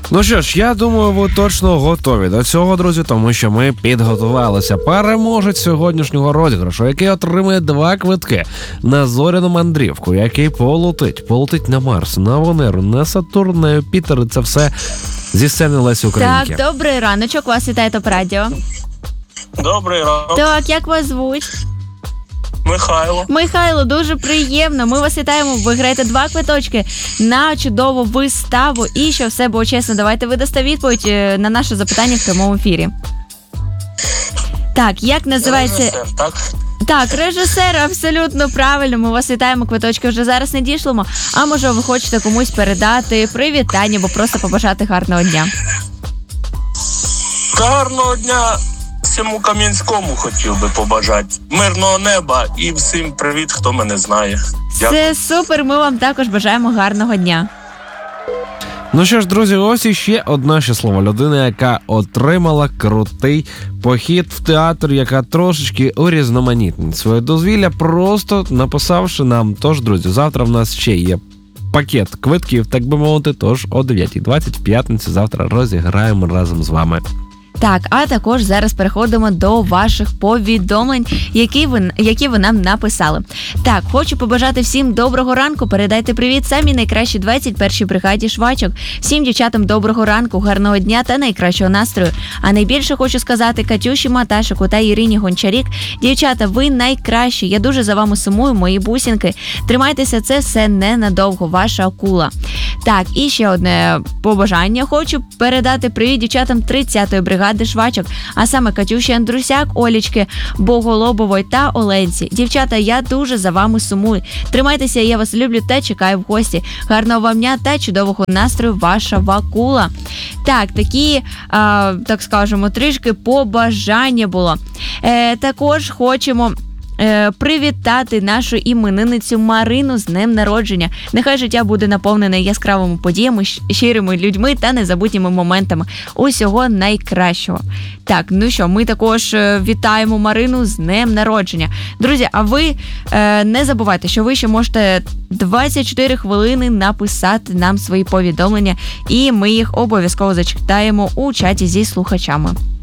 Ну що ж, я думаю, ви точно готові до цього, друзі, тому що ми підготувалися. Переможець сьогоднішнього розіграшу, який отримує 2 квитки на зоряну мандрівку, який полетить на Марс, на Венеру, на Сатурн, на Юпітер, і це все зі сцени Лесі Українки. Так, добрий раночок, вас вітає ТОП Радіо. Добрий ранок. Так, як вас звуть? Михайло. Михайло, дуже приємно. Ми вас вітаємо. Ви граєте 2 квиточки на чудову виставу. І щоб все було чесно, давайте ви дасте відповідь на наше запитання в прямому ефірі. Так, як називається... Режисер, так? Так, режисер, абсолютно правильно. Ми вас вітаємо, квиточки вже зараз не дійшлимо. А може ви хочете комусь передати привітання, або просто побажати гарного дня? Гарного дня всьому Кам'янському хотів би побажати. Мирного неба і всім привіт, хто мене знає. Дякую. Це супер, ми вам також бажаємо гарного дня. Ну що ж, друзі, ось іще одна щаслива людина, яка отримала крутий похід в театр, яка трошечки урізноманітнить своє дозвілля, просто написавши нам. Тож, друзі, завтра в нас ще є пакет квитків, так би мовити, тож о 9:20 в п'ятницю завтра розіграємо разом з вами. Так, а також зараз переходимо до ваших повідомлень, які ви нам написали. Так, хочу побажати всім доброго ранку, передайте привіт самій найкращій 21-й бригаді швачок. Всім дівчатам доброго ранку, гарного дня та найкращого настрою. А найбільше хочу сказати Катюші Маташику та Ірині Гончарік. Дівчата, ви найкращі, я дуже за вами сумую, мої бусінки. Тримайтеся, це все ненадовго, ваша акула. Так, і ще одне побажання. Хочу передати привіт дівчатам 30-ї бригади швачок, а саме Катюші Андрусяк, Олічки Боголобової та Оленці. Дівчата, я дуже за вами сумую. Тримайтеся, я вас люблю та чекаю в гості. Гарного вам дня та чудового настрою, ваша Вакула. Так, такі, так скажемо, трішки побажання було. Також хочемо привітати нашу іменинницю Марину з днем народження. Нехай життя буде наповнене яскравими подіями, щирими людьми та незабутніми моментами. Усього найкращого. Так, ну що, ми також вітаємо Марину з днем народження. Друзі, а ви не забувайте, що ви ще можете 24 хвилини написати нам свої повідомлення, і ми їх обов'язково зачитаємо у чаті зі слухачами.